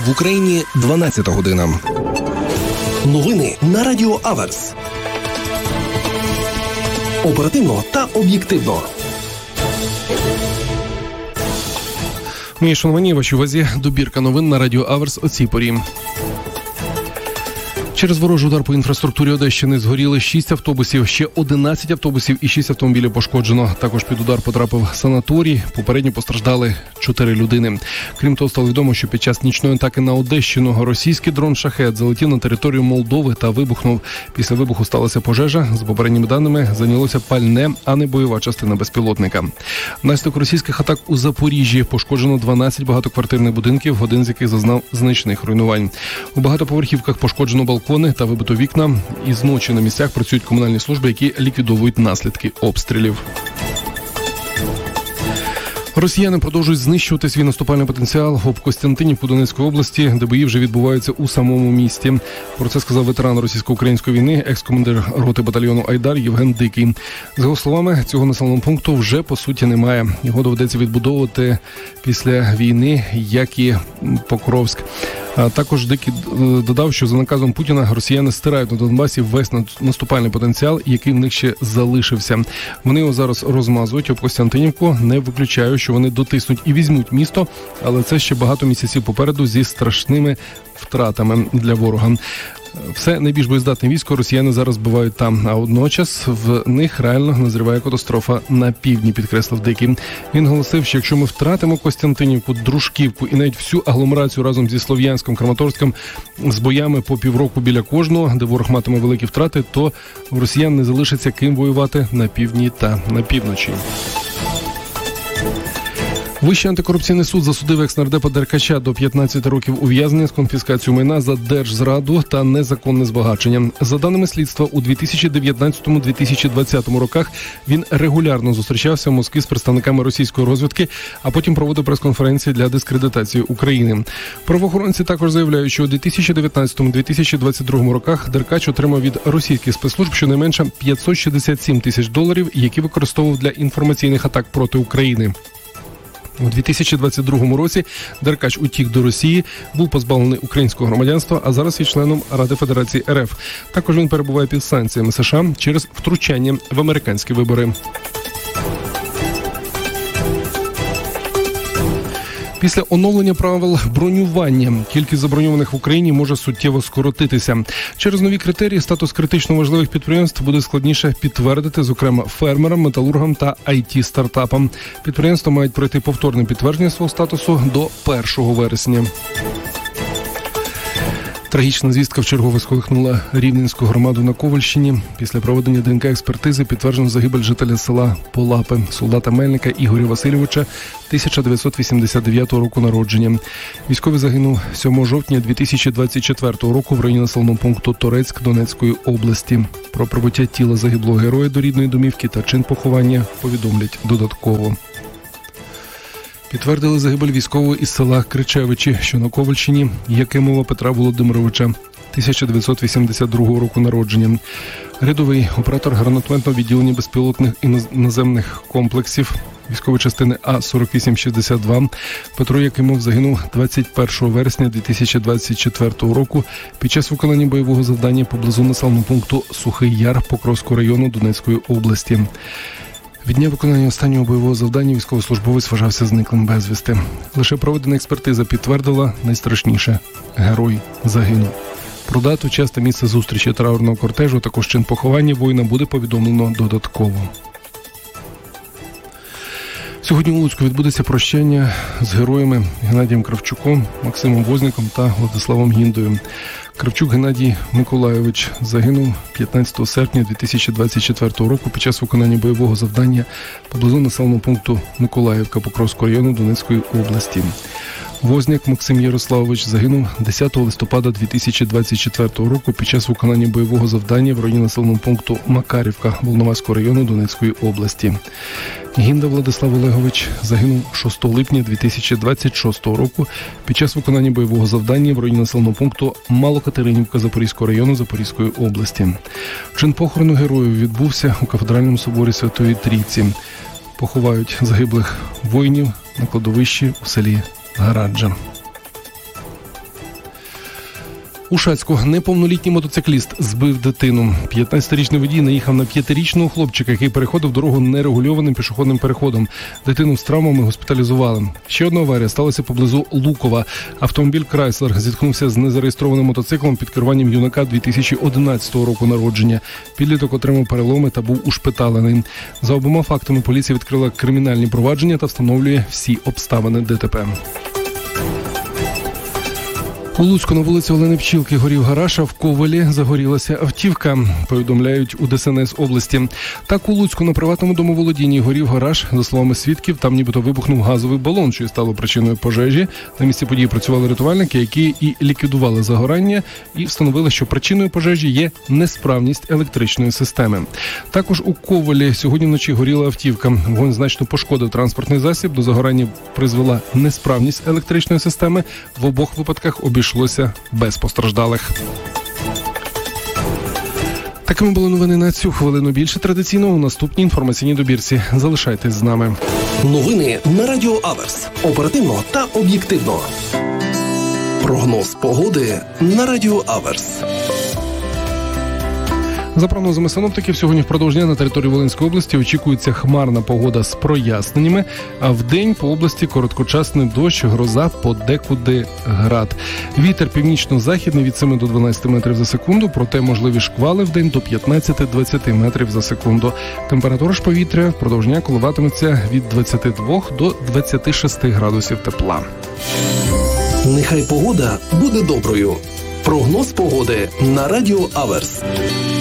В Україні 12 година. Новини на Радіо Аверс. Оперативно та об'єктивно. Мої шановні, вашій увазі добірка новин на Радіо Аверс о цій порі. Через ворожий удар по інфраструктурі Одещини згоріли 6 автобусів, ще 11 автобусів і 6 автомобілів пошкоджено. Також під удар потрапив санаторій, попередньо постраждали 4 людини. Крім того, стало відомо, що під час нічної атаки на Одещину російський дрон «Шахед» залетів на територію Молдови та вибухнув. Після вибуху сталася пожежа. За попередніми даними, зайнялося пальне, а не бойова частина безпілотника. Внаслідок російських атак у Запоріжжі пошкоджено 12 багатоквартирних будинків, один з яких зазнав значних руйнувань. У багатоповерхівках пошкоджено балкони та вибито вікна. Із ночі на місцях працюють комунальні служби, які ліквідовують наслідки обстрілів. Росіяни продовжують знищувати свій наступальний потенціал об Костянтинівку Донецької області, де бої вже відбуваються у самому місті. Про це сказав ветеран російсько-української війни, екс-командир роти батальйону «Айдар» Євген Дикий. За його словами, цього населеного пункту вже по суті немає. Його доведеться відбудовувати після війни, як і Покровськ. А також Дикий додав, що за наказом Путіна росіяни стирають на Донбасі весь наступальний потенціал, який в них ще залишився. Вони його зараз розмазують об Костянтинівку. Не виключаю, що вони дотиснуть і візьмуть місто, але це ще багато місяців попереду зі страшними втратами для ворога. Все найбільш боєздатне військо росіяни зараз збивають там, а водночас в них реально назріває катастрофа на півдні, підкреслив Дикий. Він голосив, що якщо ми втратимо Костянтинівку, Дружківку і навіть всю агломерацію разом зі Слов'янськом, Краматорськом з боями по півроку біля кожного, де ворог матиме великі втрати, то у росіян не залишиться ким воювати на півдні та на півночі. Вищий антикорупційний суд засудив екс-нардепа Деркача до 15 років ув'язнення з конфіскацією майна за держзраду та незаконне збагачення. За даними слідства, у 2019-2020 роках він регулярно зустрічався в Москві з представниками російської розвідки, а потім проводив прес-конференції для дискредитації України. Правоохоронці також заявляють, що у 2019-2022 роках Деркач отримав від російських спецслужб щонайменше $567 тисяч, які використовував для інформаційних атак проти України. У 2022 році Деркач утік до Росії, був позбавлений українського громадянства, а зараз є членом Ради Федерації РФ. Також він перебуває під санкціями США через втручання в американські вибори. Після оновлення правил бронювання кількість заброньованих в Україні може суттєво скоротитися. Через нові критерії статус критично важливих підприємств буде складніше підтвердити, зокрема, фермерам, металургам та IT-стартапам. Підприємства мають пройти повторне підтвердження свого статусу до 1 вересня. Трагічна звістка вчергове сколихнула Рівненську громаду на Ковальщині. Після проведення ДНК-експертизи підтверджено загибель жителя села Полапи, солдата Мельника Ігоря Васильовича, 1989 року народження. Військовий загинув 7 жовтня 2024 року в районі населеного пункту Торецьк Донецької області. Про прибуття тіла загиблого героя до рідної домівки та чин поховання повідомлять додатково. Підтвердили загибель військового із села Кричевичі, що на Ковальщині, Якимова Петра Володимировича, 1982 року народження. Рядовий оператор гранатометного відділення безпілотних і наземних комплексів військової частини А-4862 Петро Якимов загинув 21 вересня 2024 року під час виконання бойового завдання поблизу населеного пункту Сухий Яр Покровського району Донецької області. Від дня виконання останнього бойового завдання військовослужбовець вважався зниклим безвісти. Лише проведена експертиза підтвердила найстрашніше – герой загинув. Про дату, час та місце зустрічі траурного кортежу, також чин поховання воїна буде повідомлено додатково. Сьогодні у Луцьку відбудеться прощання з героями Геннадієм Кравчуком, Максимом Возняком та Владиславом Гіндою. Кравчук Геннадій Миколайович загинув 15 серпня 2024 року під час виконання бойового завдання поблизу населеного пункту Миколаївка Покровського району Донецької області. Возняк Максим Ярославович загинув 10 листопада 2024 року під час виконання бойового завдання в районі населеного пункту Макарівка Волноваського району Донецької області. Гінда Владислав Олегович загинув 6 липня 2026 року під час виконання бойового завдання в районі населеного пункту Малокатеринівка Запорізького району Запорізької області. Чин похорону героїв відбувся у кафедральному соборі Святої Трійці. Поховають загиблих воїнів на кладовищі у селі Гараджа. У Шацьку неповнолітній мотоцикліст збив дитину. 15-річний водій наїхав на 5-річного хлопчика, який переходив дорогу нерегульованим пішохідним переходом. Дитину з травмами госпіталізували. Ще одна аварія сталася поблизу Лукова. Автомобіль Chrysler зіткнувся з незареєстрованим мотоциклом під керуванням юнака 2011 року народження. Підліток отримав переломи та був ушпиталений. За обома фактами поліція відкрила кримінальні провадження та встановлює всі обставини ДТП. У Луцьку на вулиці Олени Пчілки горів гараж, а в Ковелі загорілася автівка, повідомляють у ДСНС області. Так, у Луцьку на приватному домоволодінні горів гараж. За словами свідків, там нібито вибухнув газовий балон, що і стало причиною пожежі. На місці події працювали рятувальники, які і ліквідували загорання, і встановили, що причиною пожежі є несправність електричної системи. Також у Ковелі сьогодні вночі горіла автівка. Вогонь значно пошкодив транспортний засіб. До загорання призвела несправність електричної системи. В обох випадках обійшлося без постраждалих. Такими були новини на цю хвилину. Більше традиційно у наступній інформаційній добірці. Залишайтесь з нами. Новини на Радіо Аверс. Оперативно та об'єктивно. Прогноз погоди на Радіо Аверс. За прогнозами синоптиків, сьогодні впродовж дня на території Волинської області очікується хмарна погода з проясненнями, а вдень по області короткочасний дощ, гроза, подекуди град. Вітер північно-західний від 7 до 12 метрів за секунду, проте можливі шквали вдень до 15-20 метрів за секунду. Температура ж повітря впродовж дня коливатиметься від 22 до 26 градусів тепла. Нехай погода буде доброю. Прогноз погоди на Радіо Аверс.